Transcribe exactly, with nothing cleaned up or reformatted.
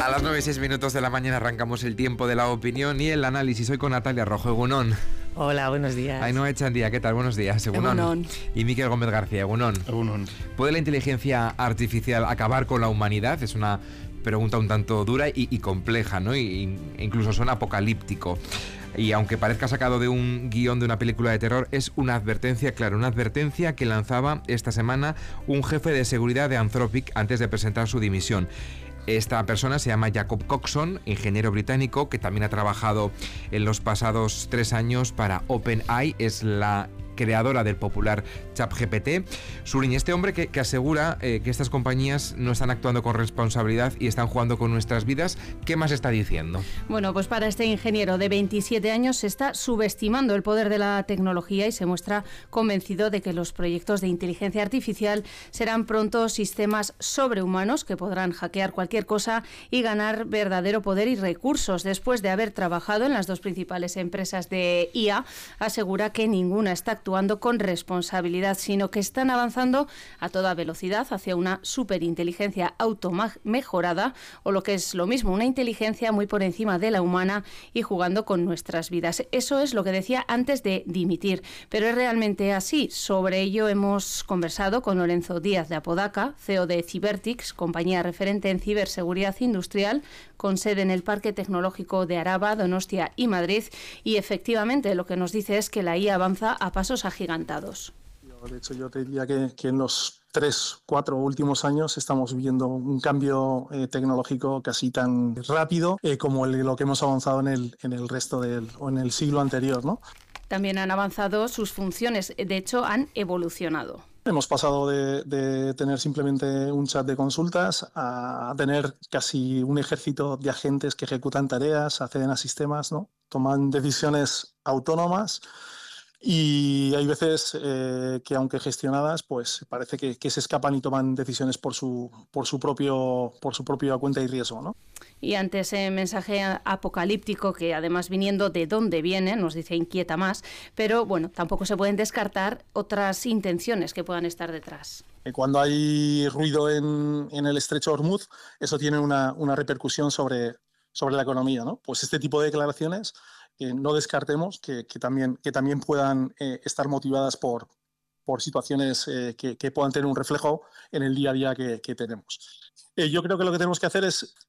A las nueve y seis minutos de la mañana arrancamos el tiempo de la opinión y el análisis. Hoy con Natalia Rojo, egunón. Hola, buenos días. Ainhoa Echandía, ¿qué tal? Buenos días, egunón. Egunón. Y Miquel Gómez García, egunón. Egunón. ¿Puede la inteligencia artificial acabar con la humanidad? Es una pregunta un tanto dura y, y compleja, ¿no? Y, e incluso suena apocalíptico. Y aunque parezca sacado de un guión de una película de terror, es una advertencia, claro, una advertencia que lanzaba esta semana un jefe de seguridad de Anthropic antes de presentar su dimisión. Esta persona se llama Jacob Coxon, ingeniero británico que también ha trabajado en los pasados tres años para OpenAI, es la creadora del popular ChatGPT. Surin, este hombre que, que asegura eh, que estas compañías no están actuando con responsabilidad y están jugando con nuestras vidas, ¿qué más está diciendo? Bueno, pues para este ingeniero de veintisiete años se está subestimando el poder de la tecnología y se muestra convencido de que los proyectos de inteligencia artificial serán pronto sistemas sobrehumanos que podrán hackear cualquier cosa y ganar verdadero poder y recursos. Después de haber trabajado en las dos principales empresas de I A, asegura que ninguna está actuando actuando con responsabilidad, sino que están avanzando a toda velocidad hacia una superinteligencia automejorada, o lo que es lo mismo, una inteligencia muy por encima de la humana y jugando con nuestras vidas. Eso es lo que decía antes de dimitir, pero es realmente así. Sobre ello hemos conversado con Lorenzo Díaz de Apodaca, C E O de Cybertics, compañía referente en ciberseguridad industrial, con sede en el Parque Tecnológico de Araba, Donostia y Madrid, y efectivamente lo que nos dice es que la I A avanza a pasos agigantados. De hecho, yo te diría que, que en los tres, cuatro últimos años estamos viendo un cambio eh, tecnológico casi tan rápido eh, como el, lo que hemos avanzado en el, en el resto del, o en el siglo anterior, ¿no? También han avanzado sus funciones, de hecho han evolucionado. Hemos pasado de, de tener simplemente un chat de consultas a tener casi un ejército de agentes que ejecutan tareas, acceden a sistemas, ¿no? Toman decisiones autónomas. Y hay veces eh, que aunque gestionadas, pues parece que, que se escapan y toman decisiones por su, por su propio, por su propia cuenta y riesgo, ¿no? Y ante ese mensaje apocalíptico, que además viniendo de dónde viene, nos dice inquieta más, pero bueno, tampoco se pueden descartar otras intenciones que puedan estar detrás. Cuando hay ruido en, en el estrecho Hormuz, eso tiene una, una repercusión sobre, sobre la economía, ¿no? Pues este tipo de declaraciones Eh, no descartemos que, que, también, que también puedan eh, estar motivadas por, por situaciones eh, que, que puedan tener un reflejo en el día a día que, que tenemos. Eh, yo creo que lo que tenemos que hacer es